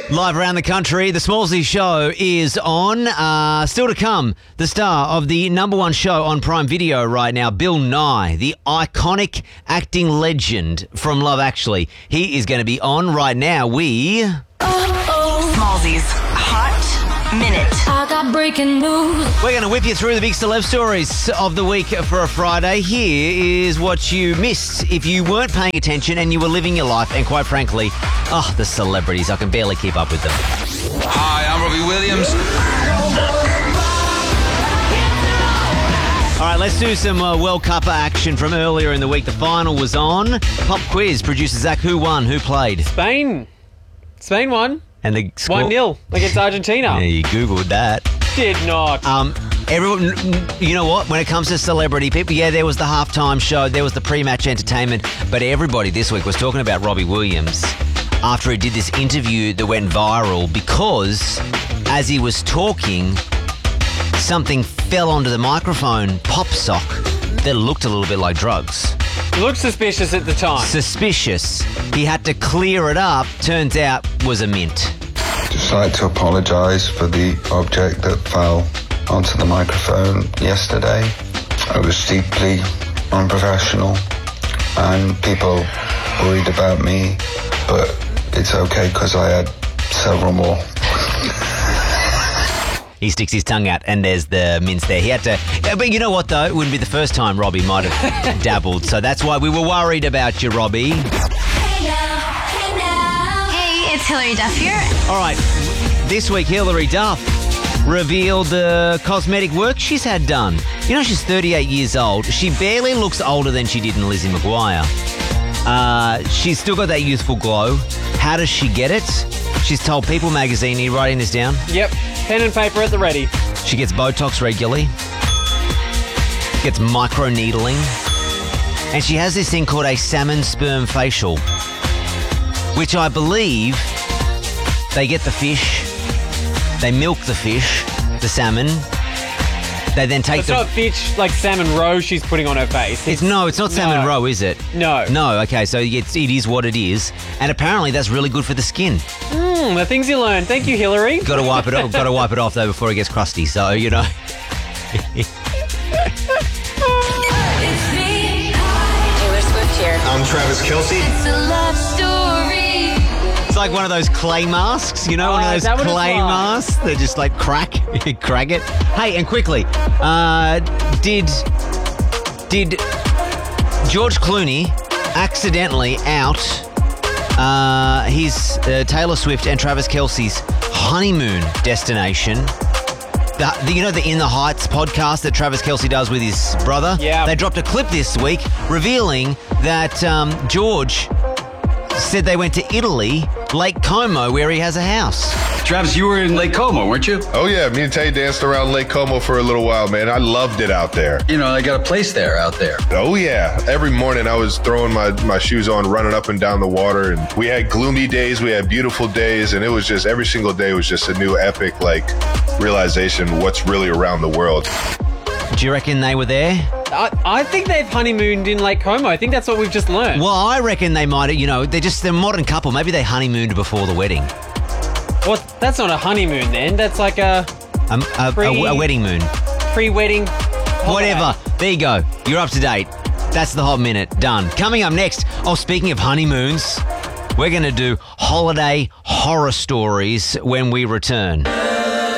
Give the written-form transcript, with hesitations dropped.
Live around the country, the Smallsy Show is on. Still to come, the star of the number one show on Prime Video right now, Bill Nye, the iconic acting legend from Love Actually. He is going to be on right now. Smallsy's Hot Minute. I got breaking news. We're going to whip you through the big celeb stories of the week for a Friday. Here is what you missed if you weren't paying attention and you were living your life. And quite frankly, the celebrities, I can barely keep up with them. Hi, I'm Robbie Williams. All right, let's do some World Cup action from earlier in the week. The final was on. Pop quiz. Producer Zach, who won? Who played? Spain won. And the score? 1-0 against Argentina. Yeah, you Googled that. Did not. Everyone, you know what? When it comes to celebrity people, there was the halftime show, there was the pre-match entertainment, but everybody this week was talking about Robbie Williams after he did this interview that went viral because as he was talking, something fell onto the microphone, pop sock, that looked a little bit like drugs. Looked suspicious at the time. Suspicious. He had to clear it up. Turns out was a mint. Just like to apologise for the object that fell onto the microphone yesterday. It was deeply unprofessional and people worried about me, but it's okay because I had several more. He sticks his tongue out and there's the mince there. He had to... But you know what, though? It wouldn't be the first time Robbie might have dabbled. So that's why we were worried about you, Robbie. Hey, it's Hilary Duff here. All right. This week, Hilary Duff revealed the cosmetic work she's had done. You know, she's 38 years old. She barely looks older than she did in Lizzie McGuire. She's still got that youthful glow. How does she get it? She's told People magazine, are you writing this down? Yep. Pen and paper at the ready. She gets Botox regularly, gets micro-needling, and she has this thing called a salmon sperm facial, which I believe they get the fish, they milk the fish, the salmon, they then take It's not fish like salmon roe she's putting on her face. It's not salmon roe, is it? No. No, okay, so it is what it is, and apparently that's really good for the skin. The things you learn. Thank you, Hilary. Got to wipe it off. Got to wipe it off though before it gets crusty. So you know. It's me. Taylor Swift here. I'm Travis Kelce. It's a love story. It's like one of those clay masks, you know, one of is those that what it's clay like? masks that just like crack it. Hey, and quickly, did George Clooney accidentally out his Taylor Swift and Travis Kelce's honeymoon destination? The In the Heights podcast that Travis Kelce does with his brother? Yeah. They dropped a clip this week revealing that George said they went to Italy, Lake Como, where he has a house. Travis, you were in Lake Como, weren't you? Oh yeah, me and Tay danced around Lake Como for a little while, man. I loved it out there. You know, they got a place out there. Oh yeah. Every morning I was throwing my shoes on, running up and down the water, and we had gloomy days, we had beautiful days, and it was just every single day was just a new epic realization what's really around the world. Do you reckon they were there? I think they've honeymooned in Lake Como. I think that's what we've just learned. Well, I reckon they might have, they're a modern couple. Maybe they honeymooned before the wedding. What? That's not a honeymoon then. That's like a wedding moon. pre-wedding holiday. Whatever. There you go. You're up to date. That's the Hot Minute. Done. Coming up next, speaking of honeymoons, we're going to do holiday horror stories when we return.